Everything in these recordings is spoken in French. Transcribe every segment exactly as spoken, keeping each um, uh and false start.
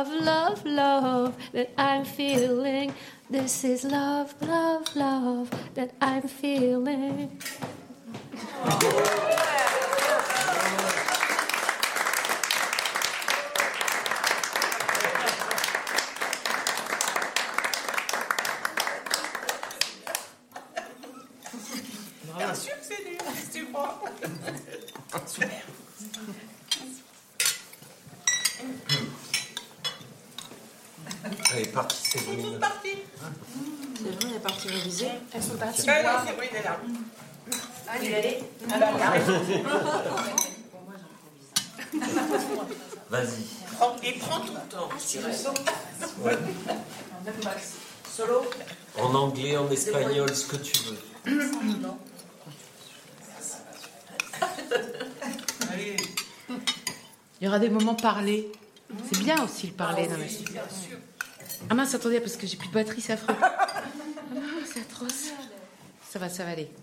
love, love, love that I'm feeling. This is love, love, love that I'm feeling. Bien sûr que c'est dur, si tu crois. Super. Elle est partie, c'est Ils sont bon. toutes parties. C'est vrai, elle est partie réviser. Elles sont parties Ben non, boire. c'est bon, il est là. Ah, il est allé. Ah ben, il arrive. Vas-y. Prends- Et prends tout le temps. Ouais. Solo. En anglais, en espagnol, ce que tu veux. Allez. Il y aura des moments parlés. C'est bien aussi le parler. Ah dans la- oui, bien sûr. Ah mince, attendez, parce que j'ai plus de batterie, c'est affreux. Ah non, c'est atroce. Ça va, ça va aller.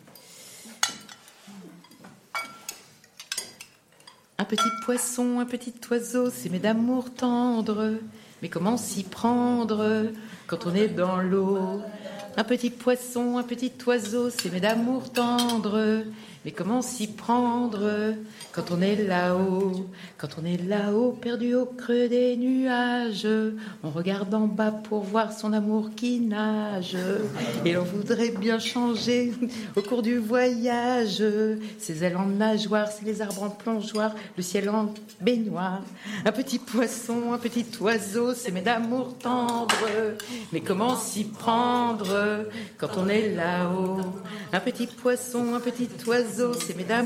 Un petit poisson, un petit oiseau, s'aimer d'amour tendre. Mais comment s'y prendre quand on est dans l'eau? Un petit poisson, un petit oiseau, s'aimer d'amour tendre. Mais comment s'y prendre quand on est là-haut? Quand on est là-haut, perdu au creux des nuages, on regarde en bas pour voir son amour qui nage. Et l'on voudrait bien changer au cours du voyage. Ses ailes en nageoire, c'est les arbres en plongeoir, le ciel en baignoire. Un petit poisson, un petit oiseau, s'aimer d'amour tendre. Mais comment s'y prendre quand on est là-haut? Un petit poisson, un petit oiseau, s'aimer d'amour